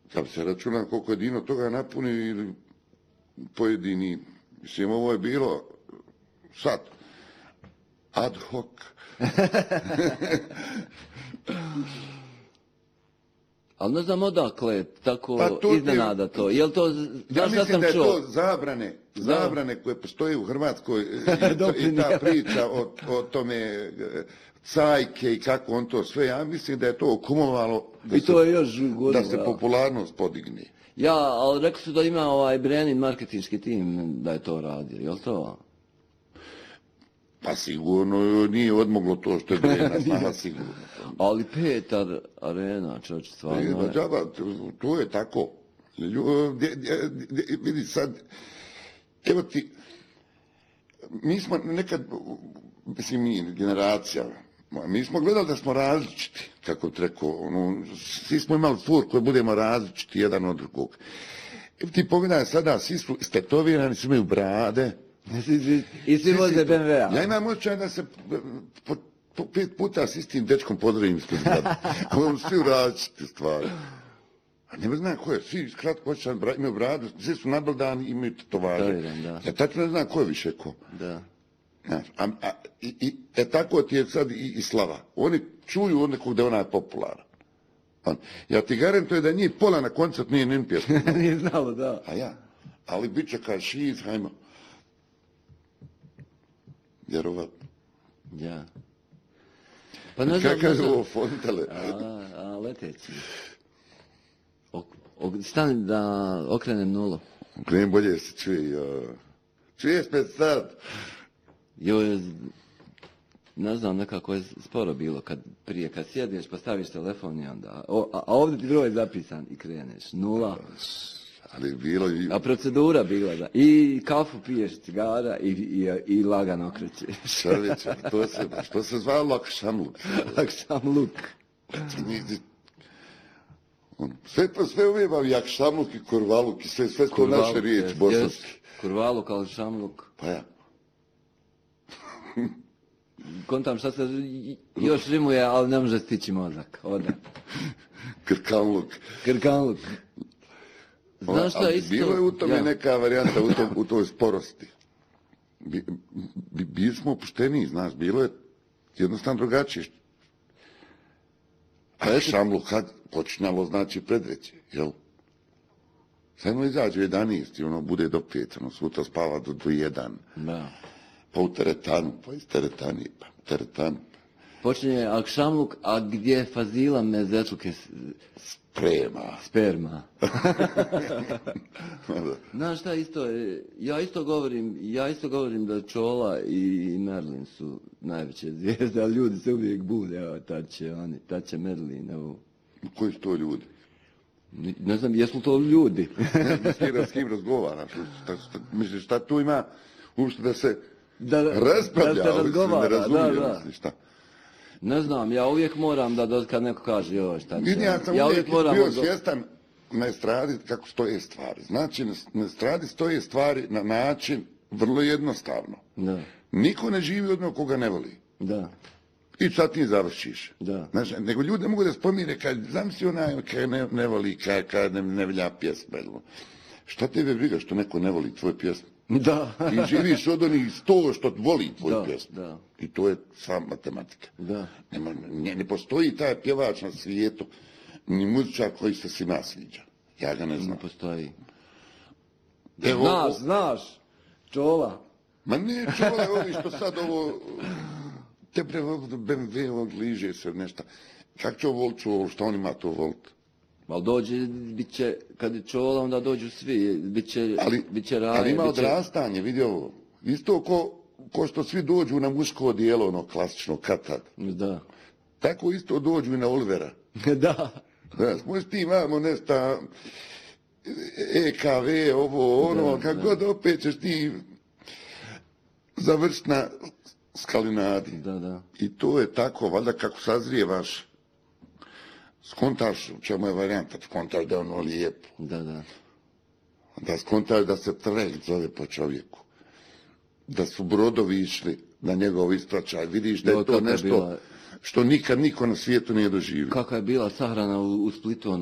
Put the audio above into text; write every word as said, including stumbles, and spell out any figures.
kad se računa koliko je Dino toga napuni ili pojedini, mislim, ovo je bilo sad, ad hoc. Ali ne znam odakle tako pa to iznenada to. Jel to, ja mislim da je to zabrane, zabrane koje postoje u Hrvatskoj i, i ta priča o, o tome cajke i kako on to sve, ja mislim da je to kumulovalo da, I to se, je još godinu, da se popularnost podigne. Ja, ali rekli su da ima ovaj Brenin marketinški tim da je to radio, je li to? Pa sigurno nije odmoglo to što je Brena znala sigurno. Ali Petar Arena, čovječ, stvarno je. Džaba, to je tako. Vidi sad, evo ti, mi smo nekad, mislim mi, generacija, mi smo gledali da smo različiti, kako ti rekao, ono, svi smo imali fur koji budemo različiti jedan od drugog. Evo ti pogledaj sada, svi su stetovirani, svi imaju brade. I svi voze be em ve a. Ja imam osjećaj da se po, po pet puta s istim dečkom pozdravim ispred zgrada. Ono svi u različite stvari. A ne znam ko je, svi kratko osjećaj imaju bradu, svi su nabildani i imaju tetovaže. Ja tačno ne znam ko je više ko. Da. Znaš, a, a, i, i, e tako ti je sad i, i Slava. Oni čuju od nekog da je ona popularan. Ja ti garantujem da njih pola na koncert nije nin pjesma. Nije znalo, da. A ja, ali bit će kao šiz, hajmo. Vjerovatno. Ja. Pa ne znam... Kakav je ovo fontele? A, a leteći. Ok, ok, stani da okrenem nulu. Okrenem bolje se čuje. Ja. Čuje spet sad. Joj, ne znam, nekako je sporo bilo kad prije, kad sjedneš pa staviš telefon i onda... O, a, a ovdje ti broj je zapisan i kreneš. Nula. Ali bilo i... A procedura bila da i kafu piješ, cigara i, i, i lagano okrećeš. Čovječe, to se, što se zvao lakšamluk. Lakšamluk. Sve pa sve uvijebam jakšamluk i kurvaluk i sve, sve to naše riječi bosanski. Kurvaluk, lakšamluk. Pa ja. Kontam šta se još rimuje, ali ne može stići mozak. Ode. Krkanluk. Krkanluk. Znaš šta isto... Bilo je u tome ja. neka varijanta u, tom, u toj sporosti. Bi, bi, bili smo opušteniji, znaš, bilo je jednostavno drugačije. A šamlu kad počinjalo znači predreće, jel? Samo izađe u jedanaest i ono bude do pet, ono sutra spava do, do jedan. Da. Pa u teretanu, pa iz teretani, pa u teretanu. Počinje akšamluk, a gdje fazila mezetluke... Sprema. Sperma. Znaš šta isto, ja isto govorim, ja isto govorim da Čola i Merlin su najveće zvijezde, ali ljudi se uvijek bude, evo, tad će oni, tad će Merlin, evo. Koji su to ljudi? Ne, ne znam, jesu to ljudi? S kim razgovaraš? Misliš, šta tu ima uopšte da se da, raspravlja, da se razgovara, ne razumije, da, da. Misliš, šta? Ne znam, ja uvijek moram da, da kad neko kaže, joj, šta će... Ja sam ja uvijek, uvijek bio do... svjestan na estradi kako stoje stvari. Znači, na estradi stoje stvari na način vrlo jednostavno. Da. Niko ne živi od onog koga ne voli. Da. I sad ti završiš. Da. Znači, nego ljudi ne mogu da spomire, kad zamisli onaj kad ne, ne voli, kad, kad ne, ne velja pjesme. Šta tebe briga što neko ne voli tvoje pjesme? Da. Ti živiš od onih sto što voli tvoju da, pjesmu. Da. I to je sva matematika. Da. Nema, ne, ne postoji taj pjevač na svijetu, ni muzičar koji se svima sviđa. Ja ga ne znam. Ne postoji. Evo, znaš, o... znaš. Čola. Ma ne Čola, ovi što sad ovo... Te bre, be em ve ovog liže se nešto. Kako će ovo Čolu, što on ima to voliti? Ali dođe, bit će, kad je Čola, onda dođu svi, bit će, ali, bit će raje. Ali ima će... odrastanje, vidi ovo. Isto ko, ko što svi dođu na muško odijelo, ono klasično, katad. Da. Tako isto dođu i na Olivera. Da. Znaš, možeš ti imamo nesta e ka ve, ovo, ono, kako god opet ćeš ti završiti na skalinadi. Da, da. I to je tako, valjda kako sazrijevaš, skontaš, u čemu je varijanta, skontaš da je ono lijepo. Da, da. Da skontaš da se trelj zove po čovjeku. Da su brodovi išli na njegov ispraćaj. Vidiš da je to nešto što nikad niko na svijetu nije doživio. Kakva je bila sahrana u, u Splitu, ono,